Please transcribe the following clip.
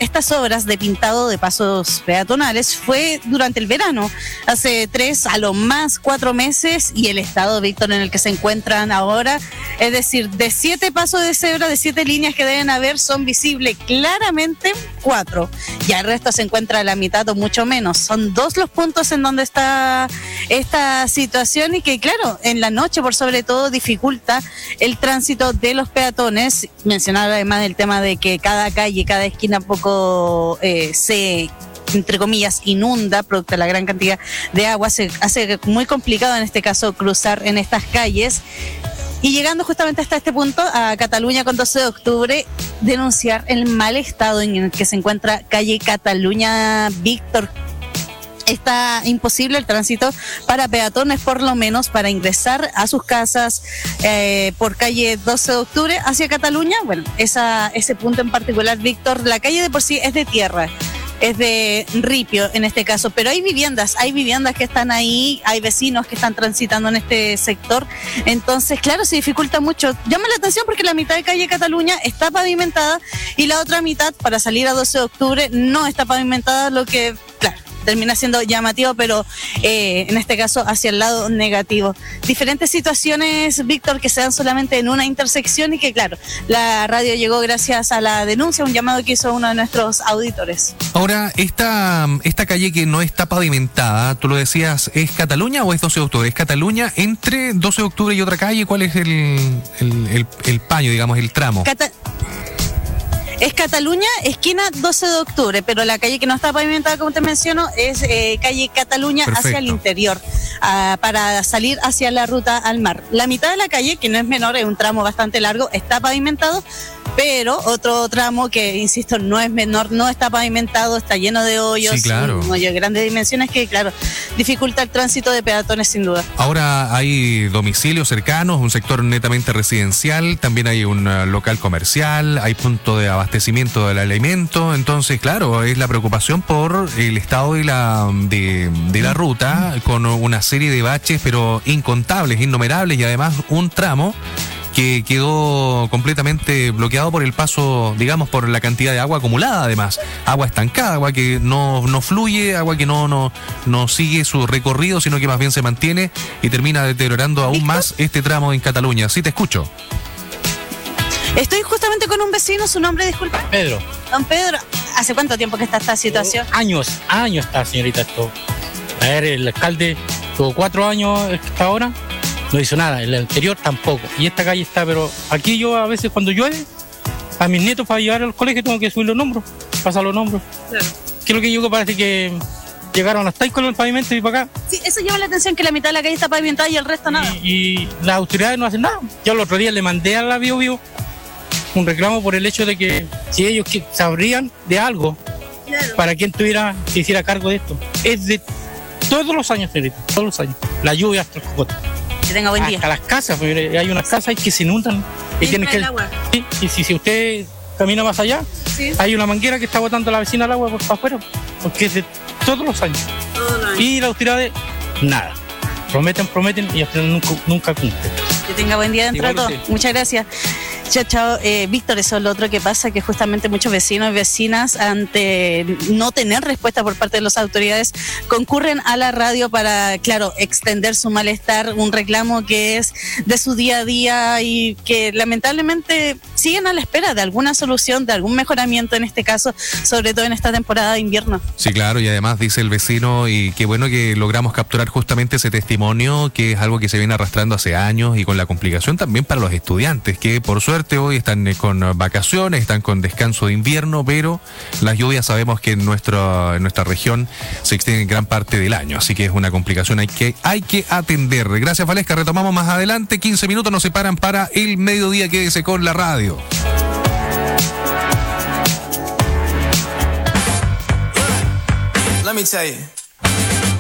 estas obras de pintado de pasos peatonales fue durante el verano, hace 3 a lo más 4 meses, y el estado, Víctor, en el que se encuentran ahora, es decir, de 7 pasos de cebra, de 7 líneas que deben haber, son visibles claramente 4. Ya el resto se encuentra a la mitad o mucho menos. Son 2 los puntos en donde está esta situación y que, claro, en la noche por sobre todo dificulta el tránsito de los peatones. Mencionaba además el tema de que cada calle, cada esquina poco se, entre comillas, inunda producto de la gran cantidad de agua. Se hace muy complicado en este caso cruzar en estas calles. Y llegando justamente hasta este punto, a Cataluña con 12 de octubre, denunciar el mal estado en el que se encuentra calle Cataluña, Víctor. Está imposible el tránsito para peatones, por lo menos para ingresar a sus casas por calle 12 de octubre hacia Cataluña. Bueno, ese punto en particular, Víctor, la calle de por sí es de tierra, es de ripio en este caso, pero hay viviendas que están ahí, hay vecinos que están transitando en este sector, entonces claro, se dificulta mucho. Llama la atención porque la mitad de calle Cataluña está pavimentada y la otra mitad para salir a 12 de octubre no está pavimentada, lo que, claro, termina siendo llamativo, pero en este caso hacia el lado negativo. Diferentes situaciones, Víctor, que se dan solamente en una intersección y que, claro, la radio llegó gracias a la denuncia, un llamado que hizo uno de nuestros auditores. Ahora, esta calle que no está pavimentada, tú lo decías, ¿es Cataluña o es 12 de octubre? ¿Es Cataluña entre 12 de octubre y otra calle? ¿Cuál es el paño, digamos, el tramo? Es Cataluña, esquina 12 de octubre, pero la calle que no está pavimentada, como te menciono, es calle Cataluña. Perfecto. Hacia el interior, para salir hacia la ruta al mar. La mitad de la calle, que no es menor, es un tramo bastante largo, está pavimentado, pero otro tramo que, insisto, no es menor, no está pavimentado, está lleno de hoyos, sí, claro, un hoyo de grandes dimensiones que, claro, dificulta el tránsito de peatones sin duda. Ahora hay domicilios cercanos, un sector netamente residencial, también hay un local comercial, hay punto de abastecimiento del alimento, entonces, claro, es la preocupación por el estado de la ruta, con una serie de baches, pero incontables, innumerables, y además un tramo que quedó completamente bloqueado por el paso, digamos, por la cantidad de agua acumulada, además. Agua estancada, agua que no fluye, agua que no sigue su recorrido, sino que más bien se mantiene y termina deteriorando aún más este tramo en Cataluña. Sí, te escucho. Estoy justamente con un vecino, su nombre, disculpa. Pedro. Don Pedro, ¿hace cuánto tiempo que está esta situación? Años está, señorita, esto. A ver, el alcalde tuvo 4 años hasta ahora. No hizo nada, el anterior tampoco. Y esta calle está, pero aquí yo a veces cuando llueve, a mis nietos para llevar al colegio tengo que subir los hombros, pasar los hombros. Claro. Que es lo que yo parece que llegaron hasta ahí con el pavimento y para acá. Sí, eso llama la atención, que la mitad de la calle está pavimentada y el resto nada. Y las autoridades no hacen nada. Yo el otro día le mandé a la Bio Bio un reclamo por el hecho de que si ellos sabrían de algo, claro, para quien se hiciera cargo de esto. Es de todos los años, señorita, todos los años. La lluvia hasta el cocote. Que tenga buen día. Hasta las casas, hay unas casas que se inundan. Y tienen que, agua. Sí, y si usted camina más allá, sí, hay una manguera que está botando a la vecina al agua para afuera, porque es de todos los años. Y las autoridades, nada. Prometen y al final nunca cumplen. Que tenga buen día dentro de todo. Muchas gracias. Chao. Víctor, eso es lo otro que pasa, que justamente muchos vecinos y vecinas, ante no tener respuesta por parte de las autoridades, concurren a la radio para, claro, extender su malestar, un reclamo que es de su día a día y que lamentablemente siguen a la espera de alguna solución, de algún mejoramiento en este caso, sobre todo en esta temporada de invierno. Sí, claro, y además dice el vecino, y qué bueno que logramos capturar justamente ese testimonio, que es algo que se viene arrastrando hace años y con la complicación también para los estudiantes, que por suerte hoy están con vacaciones, están con descanso de invierno, pero las lluvias sabemos que en nuestra región se extienden gran parte del año, así que es una complicación hay que atender. Gracias, Valesca, retomamos más adelante, 15 minutos nos separan para el mediodía, quédese con la radio. Let me tell you.